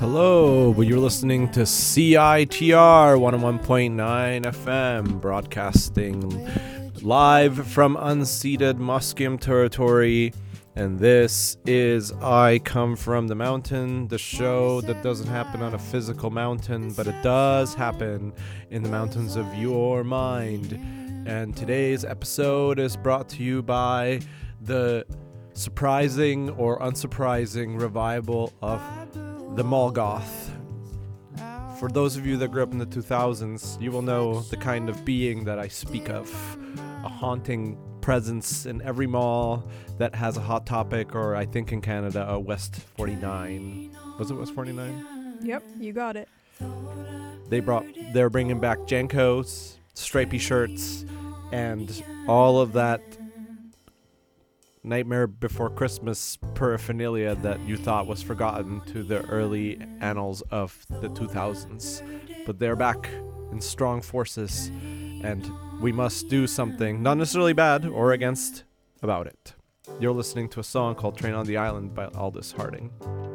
Hello, you're listening to CITR 101.9 FM, broadcasting live from unceded Musqueam territory. And this is I Come From the Mountain, the show that doesn't happen on a physical mountain, but it does happen in the mountains of your mind. And today's episode is brought to you by the surprising or unsurprising revival of the Molgoth. For those of you that grew up in the 2000s, you will know the kind of being that I speak of. A haunting presence in every mall that has a Hot Topic, or I think in Canada, a West 49. Was it West 49? Yep, you got it. They're bringing back Jenkos, stripy shirts, and all of that Nightmare Before Christmas paraphernalia that you thought was forgotten to the early annals of the 2000s. But they're back in strong forces, and we must do something, not necessarily bad or against, about it. You're listening to a song called Train on the Island by Aldous Harding.